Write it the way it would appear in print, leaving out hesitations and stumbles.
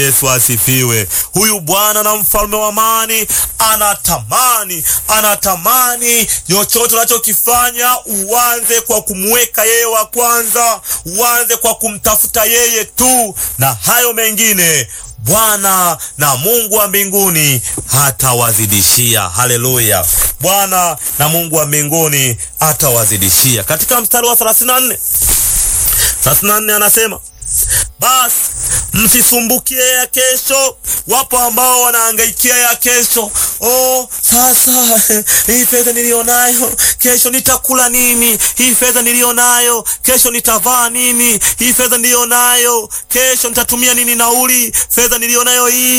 Yesu asifiwe. Huyu Bwana na mfalme wa amani anatamani chochote unachokifanya uanze kwa kumweka yeye wa kwanza, uanze kwa kumtafuta yeye tu, na hayo mengine Bwana na Mungu wa mbinguni hatawazidishia. Haleluya! Bwana na Mungu wa mbinguni hatawazidishia. Katika mstari wa 34 anasema, basi msisumbukie ya kesho. Wapo ambao wanahangaikia ya kesho. Sasa hii fedha nilionayo, kesho nitakula nini? Hii fedha nilionayo, kesho nitavaa nini? Hii fedha nilionayo, kesho nitatumia nini nauli? Fedha nilionayo hii